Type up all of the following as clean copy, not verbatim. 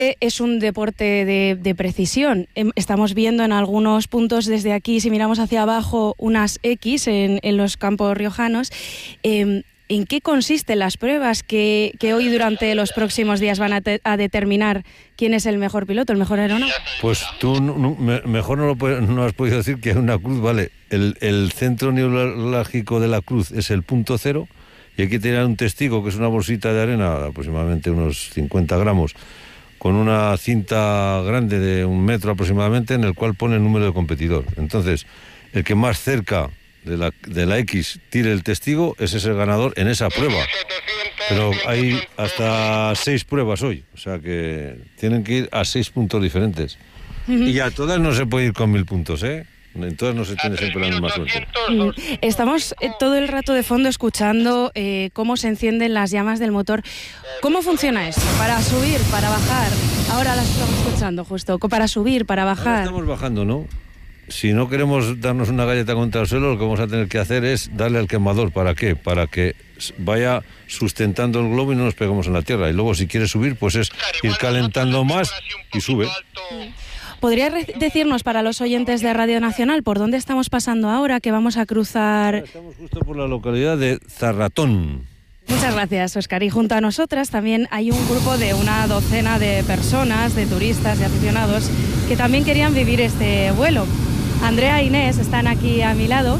Es un deporte de precisión. Estamos viendo en algunos puntos desde aquí, si miramos hacia abajo, unas X en los campos riojanos. ¿En qué consisten las pruebas que hoy durante los próximos días van a determinar quién es el mejor piloto, el mejor aeronauta? Pues tú mejor no has podido decir que una cruz, vale, el centro neurálgico de la cruz es el punto cero y hay que tener un testigo que es una bolsita de arena, aproximadamente unos 50 gramos, con una cinta grande de 1 metro aproximadamente, en el cual pone el número de competidor. Entonces, el que más cerca de la X tire el testigo, ese es el ganador en esa prueba. Pero hay hasta 6 pruebas hoy, o sea que tienen que ir a 6 puntos diferentes. Y a todas no se puede ir con 1000 puntos, ¿eh? En todas no se tiene siempre la misma suerte. Estamos todo el rato de fondo escuchando cómo se encienden las llamas del motor. ¿Cómo funciona esto? ¿Para subir, para bajar? Ahora las estamos escuchando justo. ¿Para subir, para bajar? Ahora estamos bajando, ¿no? Si no queremos darnos una galleta contra el suelo, lo que vamos a tener que hacer es darle al quemador. ¿Para qué? Para que vaya sustentando el globo y no nos pegamos en la tierra. Y luego, si quiere subir, pues es ir calentando más y sube. ¿Podría decirnos, para los oyentes de Radio Nacional, por dónde estamos pasando ahora, que vamos a cruzar? Estamos justo por la localidad de Zarratón. Muchas gracias, Óscar. Y junto a nosotras también hay un grupo de una docena de personas, de turistas, de aficionados, que también querían vivir este vuelo. Andrea e Inés están aquí a mi lado.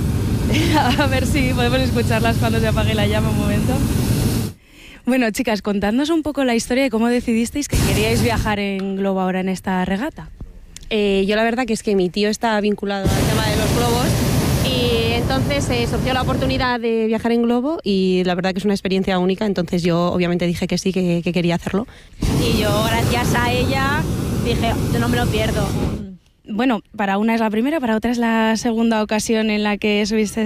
A ver si podemos escucharlas cuando se apague la llama un momento. Bueno, chicas, contadnos un poco la historia de cómo decidisteis que queríais viajar en globo ahora en esta regata. Yo la verdad que es que mi tío está vinculado al tema de los globos y entonces surgió la oportunidad de viajar en globo y la verdad que es una experiencia única, entonces yo obviamente dije que sí, que quería hacerlo. Y yo, gracias a ella, dije, yo no me lo pierdo. Bueno, para una es la primera, para otra es la segunda ocasión en la que subiste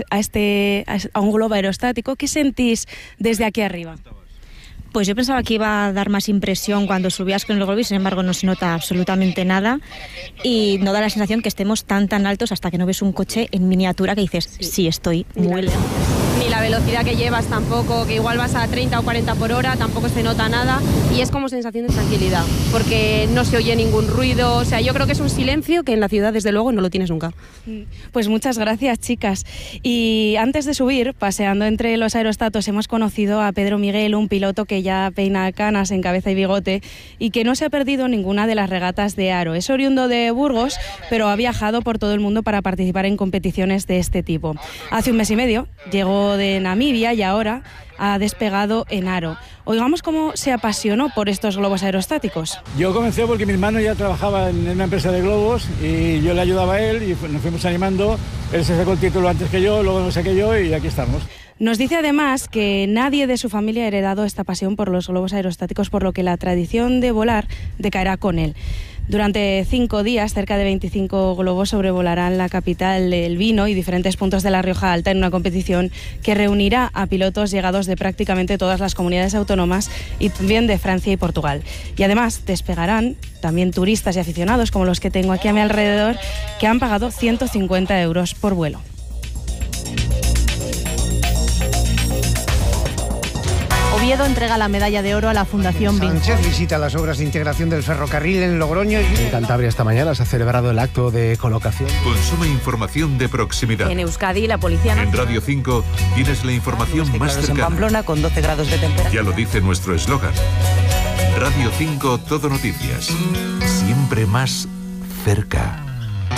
a un globo aerostático. ¿Qué sentís desde aquí arriba? Pues yo pensaba que iba a dar más impresión cuando subías con el globo y sin embargo no se nota absolutamente nada y no da la sensación que estemos tan altos hasta que no ves un coche en miniatura que dices, sí estoy muy lejos. Ni la velocidad que llevas tampoco, que igual vas a 30 o 40 por hora, tampoco se nota nada y es como sensación de tranquilidad, porque no se oye ningún ruido, o sea, yo creo que es un silencio que en la ciudad desde luego no lo tienes nunca. Pues muchas gracias, chicas. Y antes de subir, paseando entre los aerostatos, hemos conocido a Pedro Miguel, un piloto que ya peina canas en cabeza y bigote y que no se ha perdido ninguna de las regatas de Aro. Es oriundo de Burgos, pero ha viajado por todo el mundo para participar en competiciones de este tipo. Hace 1 mes y medio llegó de Namibia y ahora ha despegado en Aro. Oigamos cómo se apasionó por estos globos aerostáticos. Yo comencé porque mi hermano ya trabajaba en una empresa de globos y yo le ayudaba a él y nos fuimos animando. Él se sacó el título antes que yo, luego lo saqué yo y aquí estamos. Nos dice además que nadie de su familia ha heredado esta pasión por los globos aerostáticos, por lo que la tradición de volar decaerá con él. Durante 5 días, cerca de 25 globos sobrevolarán la capital del vino y diferentes puntos de la Rioja Alta en una competición que reunirá a pilotos llegados de prácticamente todas las comunidades autónomas y también de Francia y Portugal. Y además despegarán también turistas y aficionados como los que tengo aquí a mi alrededor, que han pagado 150 euros por vuelo. Oviedo entrega la medalla de oro a la Fundación Sánchez visita las obras de integración del ferrocarril en Logroño. En Cantabria esta mañana se ha celebrado el acto de colocación. Consume información de proximidad. En Euskadi, la Policía En Radio 5 tienes la información más cercana. En Pamplona, con 12 grados de temperatura. Ya lo dice nuestro eslogan. Radio 5 Todo Noticias. Siempre más cerca.